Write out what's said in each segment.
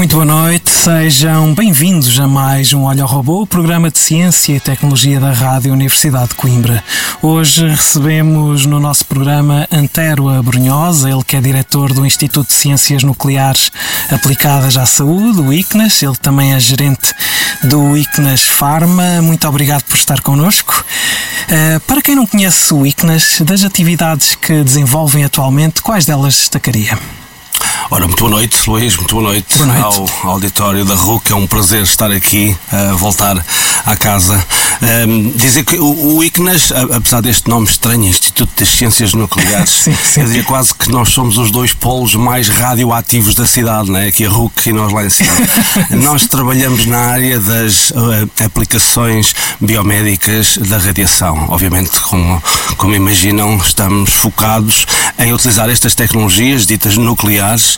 Muito boa noite, sejam bem-vindos a mais um Olha ao Robô, o programa de ciência e tecnologia da Rádio Universidade de Coimbra. Hoje recebemos no nosso programa Antero Abrunhosa, ele que é diretor do Instituto de Ciências Nucleares Aplicadas à Saúde, o ICNAS, ele também é gerente do ICNAS Pharma. Muito obrigado por estar connosco. Para quem não conhece o ICNAS, das atividades que desenvolvem atualmente, quais delas destacaria? Ora, muito boa noite, Luís, muito boa noite, ao auditório da RUC. É um prazer estar aqui, voltar à casa. Dizer que o ICNAS, apesar deste nome estranho, Instituto das Ciências Nucleares, sim. Eu diria quase que nós somos os dois polos mais radioativos da cidade, não é? Aqui a RUC e nós lá em cima. Nós trabalhamos na área das aplicações biomédicas da radiação. Obviamente, como imaginam, estamos focados em utilizar estas tecnologias ditas nucleares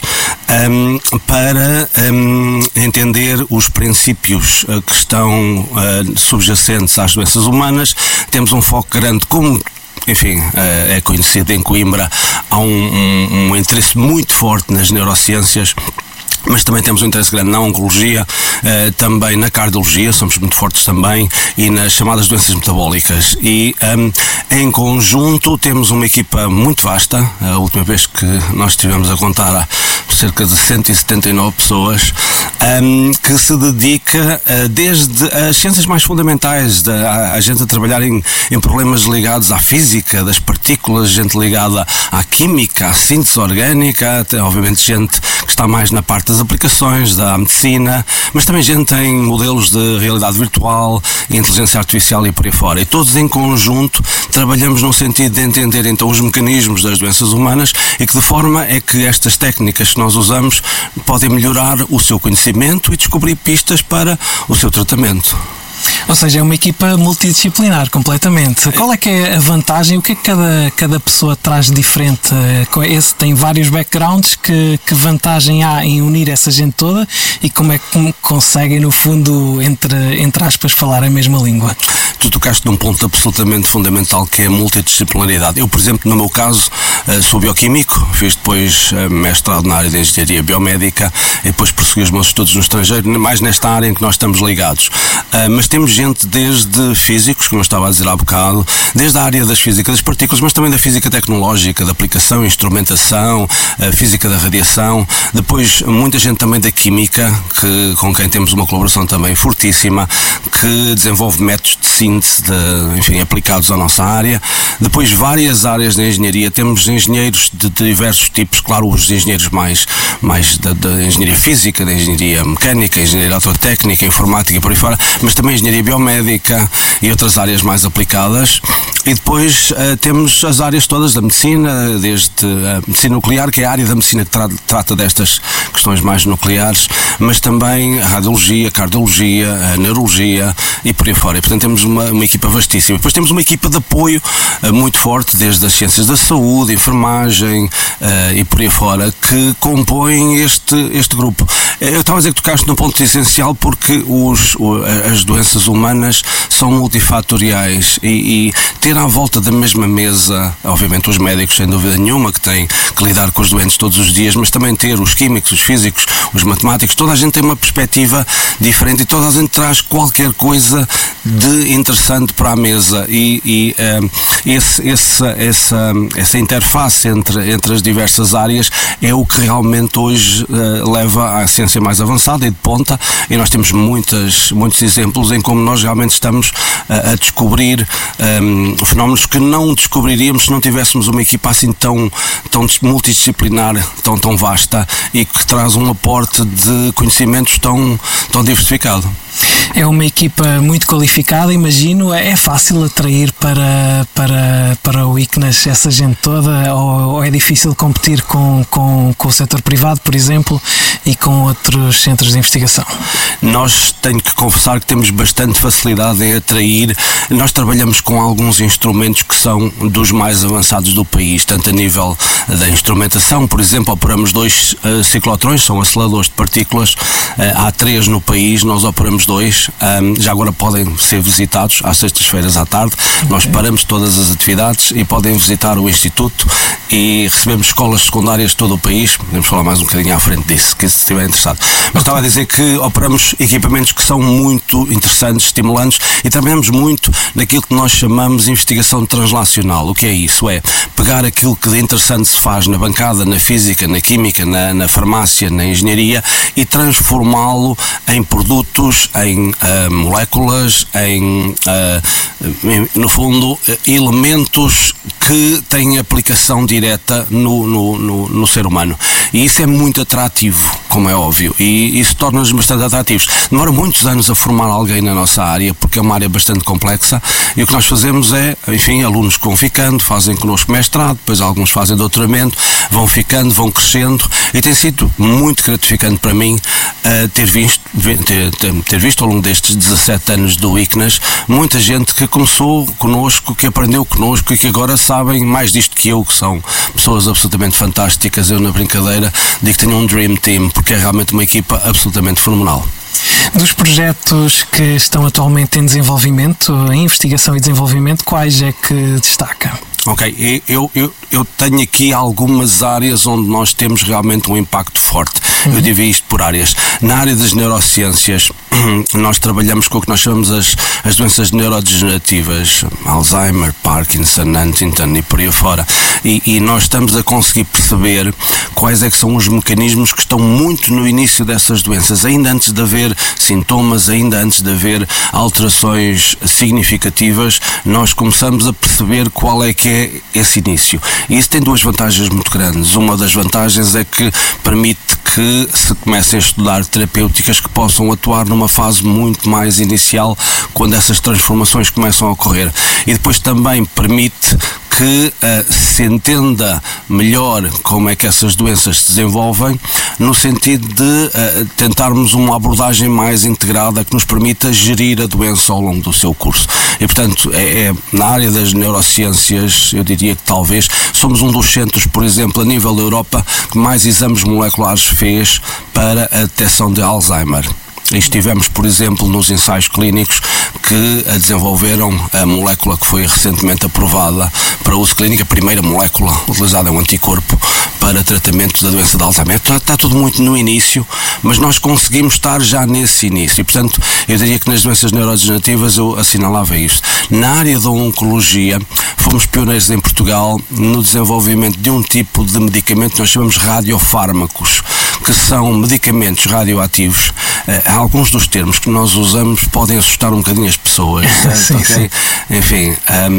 para entender os princípios que estão subjacentes às doenças humanas. Temos um foco grande, como enfim, é conhecido em Coimbra, há um interesse muito forte nas neurociências. Mas também temos um interesse grande na oncologia, também na cardiologia, somos muito fortes também, e nas chamadas doenças metabólicas. E em conjunto temos uma equipa muito vasta. A última vez que nós estivemos a contar há cerca de 179 pessoas, que se dedica desde as ciências mais fundamentais, a gente a trabalhar em problemas ligados à física das partículas, gente ligada à química, à síntese orgânica, obviamente gente que está mais na parte das aplicações, da medicina, mas também gente em modelos de realidade virtual, inteligência artificial e por aí fora. E todos em conjunto trabalhamos no sentido de entender então os mecanismos das doenças humanas e que de forma é que estas técnicas que nós usamos podem melhorar o seu conhecimento e descobrir pistas para o seu tratamento. Ou seja, é uma equipa multidisciplinar completamente. Qual é que é a vantagem? O que é que cada pessoa traz de diferente? Esse tem vários backgrounds. Que vantagem há em unir essa gente toda e como é que conseguem, no fundo, entre aspas, falar a mesma língua? Tu tocaste num ponto absolutamente fundamental, que é a multidisciplinaridade. Eu, por exemplo, no meu caso, sou bioquímico, fiz depois mestrado na área de engenharia biomédica e depois prossegui os meus estudos no estrangeiro, mais nesta área em que nós estamos ligados. Mas temos gente desde físicos, como eu estava a dizer há bocado, desde a área das físicas das partículas, mas também da física tecnológica, da aplicação, instrumentação, a física da radiação. Depois, muita gente também da química, com quem temos uma colaboração também fortíssima, que desenvolve métodos de síntese, aplicados à nossa área. Depois, várias áreas da engenharia. Temos engenheiros de diversos tipos, claro, os engenheiros mais da engenharia física, da engenharia mecânica, engenharia eletrotécnica, informática e por aí fora, mas também engenharia biomédica e outras áreas mais aplicadas. E depois temos as áreas todas da medicina, desde a medicina nuclear, que é a área da medicina que trata destas questões mais nucleares, mas também a radiologia, a cardiologia, a neurologia e por aí fora. E, portanto, temos uma equipa vastíssima. Depois temos uma equipa de apoio muito forte, desde as ciências da saúde, enfermagem e por aí fora, que compõem este grupo. Eu estava a dizer que tocaste num ponto essencial, porque as doenças humanas são multifatoriais e ter à volta da mesma mesa, obviamente os médicos sem dúvida nenhuma, que têm que lidar com os doentes todos os dias, mas também ter os químicos, os físicos, os matemáticos, toda a gente tem uma perspectiva diferente e toda a gente traz qualquer coisa de interessante para a mesa e essa interface entre as diversas áreas é o que realmente hoje leva à ciência mais avançada e de ponta, e nós temos muitos exemplos em como nós realmente estamos a descobrir fenómenos que não descobriríamos se não tivéssemos uma equipa assim tão multidisciplinar, tão vasta e que traz um aporte de conhecimentos tão diversificado. É uma equipa muito qualificada, imagino. É fácil atrair para o ICNAS essa gente toda, ou é difícil competir com o setor privado, por exemplo, e com outros centros de investigação? Nós tenho que confessar que temos bastante facilidade em atrair. Nós trabalhamos com alguns instrumentos que são dos mais avançados do país, tanto a nível da instrumentação. Por exemplo, operamos 2 ciclotrões, são aceleradores de partículas. Há 3 no país, nós operamos 2. Já agora podem ser visitados às sextas-feiras à tarde. Nós paramos todas as atividades e podem visitar o Instituto, e recebemos escolas secundárias de todo o país. Podemos falar mais um bocadinho à frente disso, se se estiver interessado. Mas estava a dizer que operamos equipamentos que são muito interessantes, estimulantes, e trabalhamos muito naquilo que nós chamamos de investigação translacional. O que é isso? É pegar aquilo que de interessante se faz na bancada, na física, na química, na farmácia, na engenharia, e transformá-lo em produtos, em moléculas, no fundo, elementos que têm aplicação direta no ser humano. E isso é muito atrativo, como é óbvio, e isso torna-nos bastante atrativos. Demora muitos anos a formar alguém na nossa área, porque é uma área bastante complexa, e o que nós fazemos é, enfim, alunos que vão ficando, fazem connosco mestrado, depois alguns fazem doutoramento, vão ficando, vão crescendo, e tem sido muito gratificante para mim ter visto ao longo destes 17 anos do ICNAS muita gente que começou connosco, que aprendeu connosco e que agora sabem mais disto que eu, que são pessoas absolutamente fantásticas. Eu, na brincadeira, digo que tenho um dream team, porque é realmente uma equipa absolutamente fenomenal. Dos projetos que estão atualmente em desenvolvimento, em investigação e desenvolvimento, quais é que destaca? Ok, eu tenho aqui algumas áreas onde nós temos realmente um impacto forte. Eu divido isto por áreas. Na área das neurociências, nós trabalhamos com o que nós chamamos as doenças neurodegenerativas, Alzheimer, Parkinson, Huntington e por aí fora. E nós estamos a conseguir perceber quais é que são os mecanismos que estão muito no início dessas doenças, ainda antes de haver sintomas, ainda antes de haver alterações significativas, nós começamos a perceber qual é que é esse início. E isso tem duas vantagens muito grandes. Uma das vantagens é que permite que se comecem a estudar terapêuticas que possam atuar numa fase muito mais inicial, quando essas transformações começam a ocorrer. E depois também permite que se entenda melhor como é que essas doenças se desenvolvem, no sentido de tentarmos uma abordagem mais integrada que nos permita gerir a doença ao longo do seu curso. E, portanto, na área das neurociências, eu diria que talvez somos um dos centros, por exemplo, a nível da Europa, que mais exames moleculares fez para a detecção de Alzheimer. E estivemos, por exemplo, nos ensaios clínicos que desenvolveram a molécula que foi recentemente aprovada para uso clínico, a primeira molécula utilizada é um anticorpo para tratamento da doença de Alzheimer. Está tudo muito no início, mas nós conseguimos estar já nesse início. E, portanto, eu diria que nas doenças neurodegenerativas eu assinalava isto. Na área da oncologia, fomos pioneiros em Portugal no desenvolvimento de um tipo de medicamento que nós chamamos radiofármacos, que são medicamentos radioativos. Alguns dos termos que nós usamos podem assustar um bocadinho as pessoas. Sim, okay? sim. Enfim,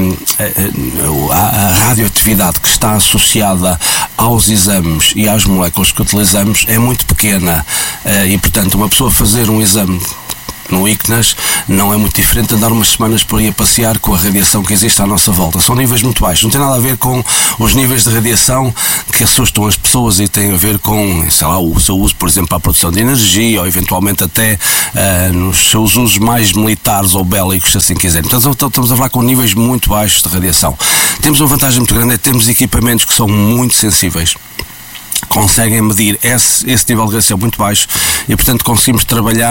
a radioatividade que está associada aos exames e às moléculas que utilizamos é muito pequena, e, portanto, uma pessoa fazer um exame no ICNAS não é muito diferente de andar umas semanas por aí a passear com a radiação que existe à nossa volta. São níveis muito baixos. Não tem nada a ver com os níveis de radiação que assustam as pessoas e tem a ver com, sei lá, o seu uso, por exemplo, para a produção de energia ou eventualmente até nos seus usos mais militares ou bélicos, se assim quiserem. Então estamos a falar com níveis muito baixos de radiação. Temos uma vantagem muito grande, é que temos equipamentos que são muito sensíveis, conseguem medir esse nível de radiação muito baixo, e, portanto, conseguimos trabalhar